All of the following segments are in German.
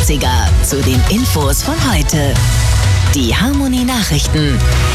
80er zu den Infos von heute. Die Harmony Nachrichten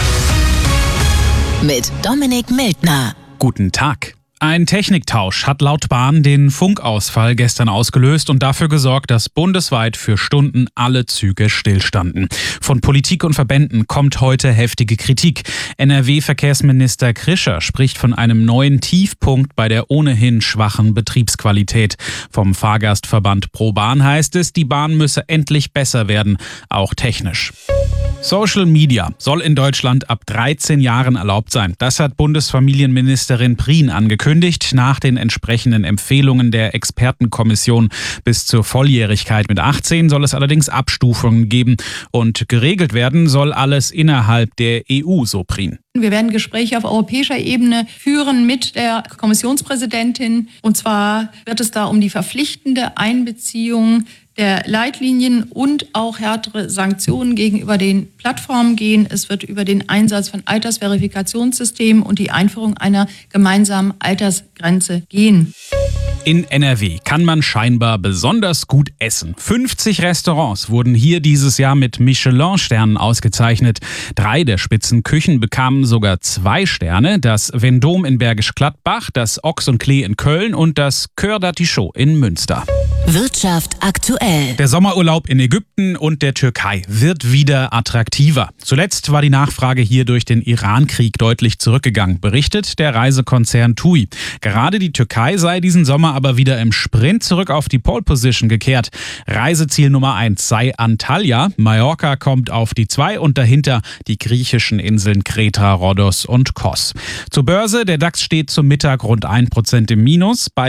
mit Dominik Mildner. Guten Tag. Ein Techniktausch hat laut Bahn den Funkausfall gestern ausgelöst und dafür gesorgt, dass bundesweit für Stunden alle Züge stillstanden. Von Politik und Verbänden kommt heute heftige Kritik. NRW-Verkehrsminister Krischer spricht von einem neuen Tiefpunkt bei der ohnehin schwachen Betriebsqualität. Vom Fahrgastverband ProBahn heißt es, die Bahn müsse endlich besser werden, auch technisch. Social Media soll in Deutschland ab 13 Jahren erlaubt sein. Das hat Bundesfamilienministerin Prien angekündigt, nach den entsprechenden Empfehlungen der Expertenkommission. Bis zur Volljährigkeit mit 18 soll es allerdings Abstufungen geben. Und geregelt werden soll alles innerhalb der EU, so Prien. Wir werden Gespräche auf europäischer Ebene führen mit der Kommissionspräsidentin. Und zwar wird es da um die verpflichtende Einbeziehung der Leitlinien und auch härtere Sanktionen gegenüber den Plattformen gehen. Es wird über den Einsatz von Altersverifikationssystemen und die Einführung einer gemeinsamen Altersgrenze gehen. In NRW kann man scheinbar besonders gut essen. 50 Restaurants wurden hier dieses Jahr mit Michelin-Sternen ausgezeichnet. 3 der Spitzenküchen bekamen sogar 2 Sterne. Das Vendôme in Bergisch Gladbach, das Ochs und Klee in Köln und das Cœur d'Artichaut in Münster. Wirtschaft aktuell. Der Sommerurlaub in Ägypten und der Türkei wird wieder attraktiver. Zuletzt war die Nachfrage hier durch den Iran-Krieg deutlich zurückgegangen, berichtet der Reisekonzern TUI. Gerade die Türkei sei diesen Sommer aber wieder im Sprint zurück auf die Pole Position gekehrt. Reiseziel Nummer 1 sei Antalya, Mallorca kommt auf die 2 und dahinter die griechischen Inseln Kreta, Rhodos und Kos. Zur Börse, der DAX steht zum Mittag rund 1% im Minus bei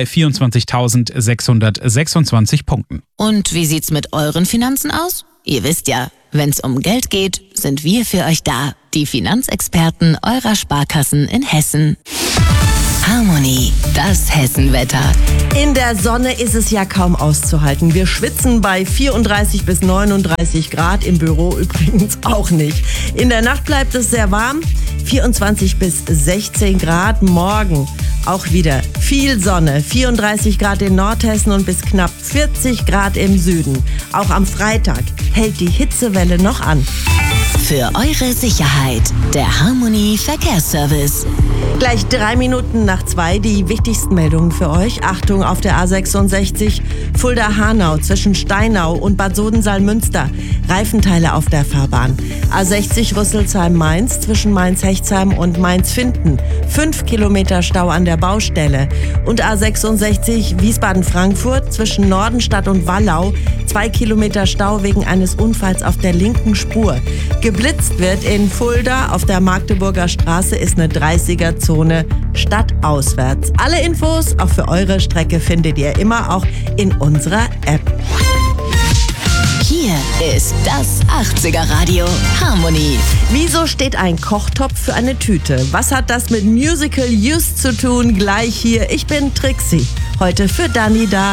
24.626 Punkten. Und wie sieht's mit euren Finanzen aus? Ihr wisst ja, wenn's um Geld geht, sind wir für euch da. Die Finanzexperten eurer Sparkassen in Hessen. Harmony, das Hessenwetter. In der Sonne ist es ja kaum auszuhalten. Wir schwitzen bei 34 bis 39 Grad, im Büro übrigens auch nicht. In der Nacht bleibt es sehr warm, 24 bis 16 Grad. Morgen auch wieder viel Sonne, 34 Grad in Nordhessen und bis knapp 40 Grad im Süden. Auch am Freitag hält die Hitzewelle noch an. Für eure Sicherheit, der Harmony Verkehrsservice. Gleich 3 Minuten nach 2 die wichtigsten Meldungen für euch. Achtung auf der A66 Fulda-Hanau zwischen Steinau und Bad Sodensaal-Münster. Reifenteile auf der Fahrbahn. A60 Rüsselsheim-Mainz zwischen Mainz-Hechtsheim und Mainz-Finden. 5 Kilometer Stau an der Baustelle. Und A66 Wiesbaden-Frankfurt zwischen Nordenstadt und Wallau. 2 Kilometer Stau wegen eines Unfalls auf der linken Spur. Geblitzt wird in Fulda auf der Magdeburger Straße, ist eine 30er-Zone stadtauswärts. Alle Infos auch für eure Strecke findet ihr immer auch in unserer App. Hier ist das 80er Radio Harmony. Wieso steht ein Kochtopf für eine Tüte? Was hat das mit Musical Youth zu tun? Gleich hier. Ich bin Trixie. Heute für Dani da.